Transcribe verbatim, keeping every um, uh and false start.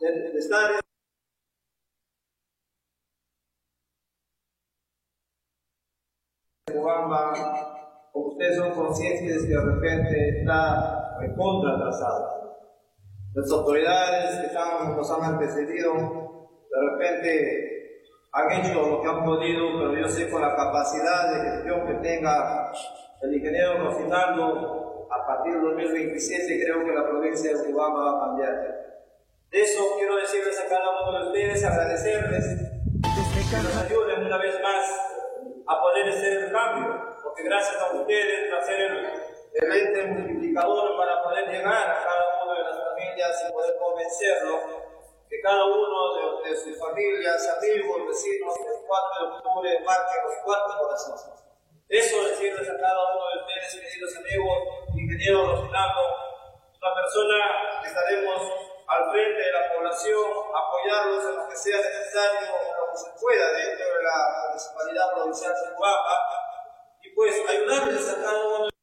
de, de estar en Cobamba, como ustedes son conscientes que de repente está recontra atrasado. Las autoridades que están, nos han antecedido, de repente han hecho lo que han podido, pero yo sé con la capacidad de gestión que tenga el ingeniero Rocinaldo, a partir del dos mil veintisiete creo que la provincia de Cobamba va a cambiar. De eso quiero decirles a cada uno de ustedes, agradecerles que nos ayuden una vez más a poder hacer el cambio, porque gracias a ustedes va a ser el, el ente multiplicador para poder llegar a cada una de las familias y poder convencerlo que cada uno de, de sus familias, amigos, vecinos, el cuatro de octubre marque los cuatro corazones. Eso decirles a cada uno de ustedes, queridos amigos, ingeniero Rocinaldo, una persona que estaremos al frente de la población, apoyarlos en lo que sea necesario, en lo que se pueda dentro de la municipalidad provincial de Cobamba, y pues ayudarles a cada uno.